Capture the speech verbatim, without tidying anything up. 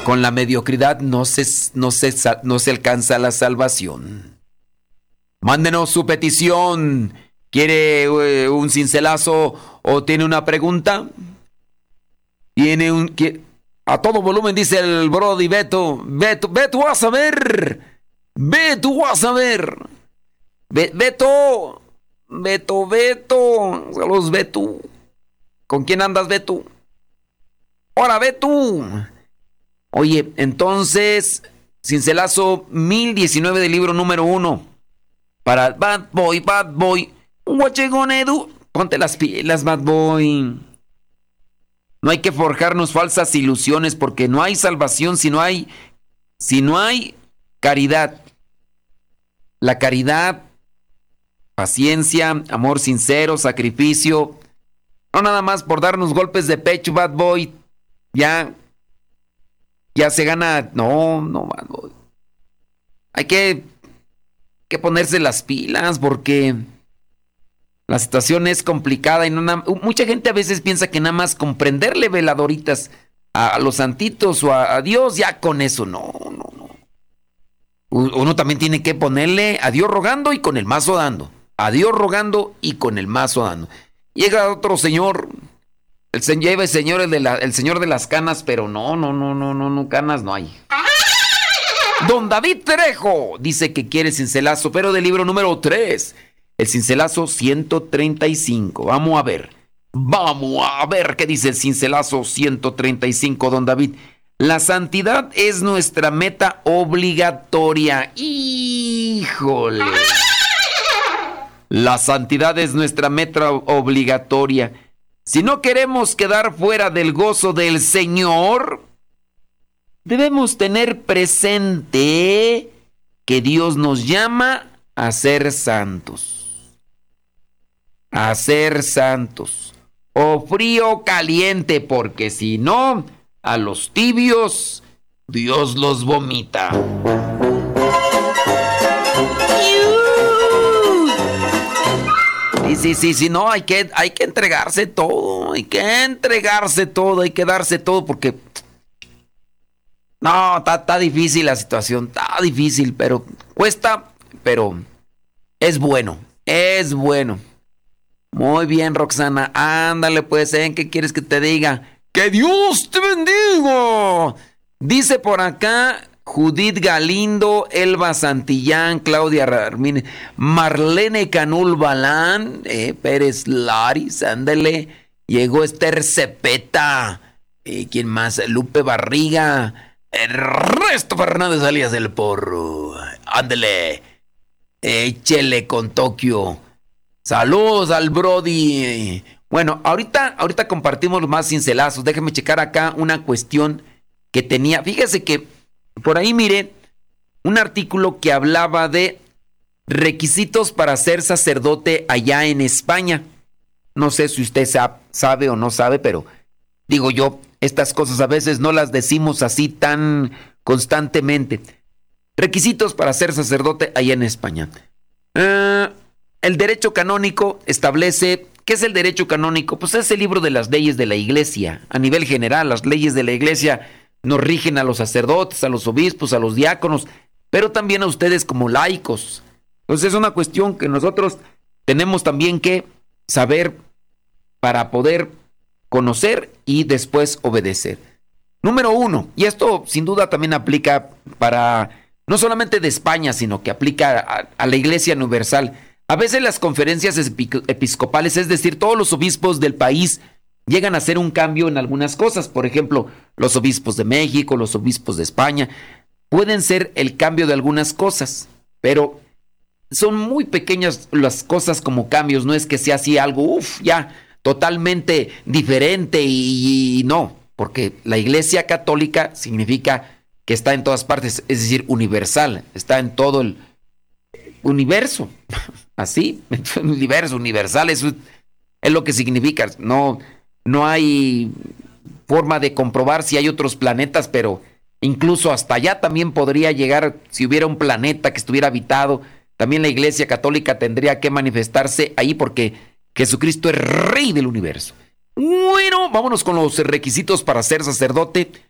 Con la mediocridad no se, no se, no se alcanza la salvación. Mándenos su petición. ¿Quiere eh, un cincelazo o tiene una pregunta? Tiene un... ¿Qué? A todo volumen dice el Brody Beto. Beto, Beto, vas a ver. Beto, vas a ver. Be, Beto. Beto, Beto. Saludos, Beto. ¿Con quién andas, Beto? Hola, Beto. Oye, entonces, cincelazo mil diecinueve del libro número uno. Para Bad Boy, Bad Boy. What you gonna do? Ponte las pilas, Bad Boy. No hay que forjarnos falsas ilusiones porque no hay salvación si no hay, si no hay caridad. La caridad, paciencia, amor sincero, sacrificio. No nada más por darnos golpes de pecho, Bad Boy. Ya, ya se gana. No, no, Bad Boy. Hay que, que ponerse las pilas porque la situación es complicada y no na- mucha gente a veces piensa que nada más con prenderle veladoritas a, a los santitos o a, a Dios, ya con eso. No, no, no. Uno también tiene que ponerle a Dios rogando y con el mazo dando. A Dios rogando y con el mazo dando. Llega otro señor, el señor, lleva el señor el de la, el señor de las canas, pero no, no, no, no, no, no, canas no hay. Don David Trejo dice que quiere cincelazo, pero del libro número tres, el cincelazo ciento treinta y cinco. Vamos a ver, vamos a ver qué dice el cincelazo ciento treinta y cinco, don David. La santidad es nuestra meta obligatoria. Híjole. La santidad es nuestra meta obligatoria. Si no queremos quedar fuera del gozo del Señor, debemos tener presente que Dios nos llama a ser santos. A ser santos. O frío o caliente, porque si no, a los tibios Dios los vomita. Sí, sí, sí, sí, no, hay que, hay que entregarse todo, hay que entregarse todo, hay que darse todo, porque no, está, está difícil la situación, está difícil, pero cuesta, pero es bueno, es bueno. Muy bien, Roxana, ándale pues, ¿eh? ¿Qué quieres que te diga? ¡Que Dios te bendiga! Dice por acá Judith Galindo, Elba Santillán, Claudia Ramírez, Marlene Canul Balán, eh, Pérez Laris, ándale. Llegó Esther Cepeta, eh, ¿quién más? Lupe Barriga, Ernesto Fernández alias del Porro, ándale. Échele con Tokio. Saludos al Brody. Bueno, ahorita, ahorita compartimos los más cincelazos. Déjame checar acá una cuestión que tenía. Fíjese que por ahí miré un artículo que hablaba de requisitos para ser sacerdote allá en España. No sé si usted sabe o no sabe, pero digo yo, estas cosas a veces no las decimos así tan constantemente. Requisitos para ser sacerdote allá en España. Uh, el derecho canónico establece... ¿Qué es el derecho canónico? Pues es el libro de las leyes de la iglesia. A nivel general, las leyes de la iglesia nos rigen a los sacerdotes, a los obispos, a los diáconos, pero también a ustedes como laicos. Entonces es una cuestión que nosotros tenemos también que saber para poder conocer y después obedecer. Número uno, y esto sin duda también aplica para, no solamente de España, sino que aplica a, a la iglesia universal. A veces las conferencias episcopales, es decir, todos los obispos del país, llegan a hacer un cambio en algunas cosas. Por ejemplo, los obispos de México, los obispos de España, pueden ser el cambio de algunas cosas, pero son muy pequeñas las cosas como cambios. No es que sea así algo, uff, ya, totalmente diferente y, y no, porque la Iglesia Católica significa que está en todas partes, es decir, universal, está en todo el universo. Así, el universo universal, eso es lo que significa. No, no hay forma de comprobar si hay otros planetas, pero incluso hasta allá también podría llegar, si hubiera un planeta que estuviera habitado, también la Iglesia Católica tendría que manifestarse ahí porque Jesucristo es Rey del universo. Bueno, vámonos con los requisitos para ser sacerdote.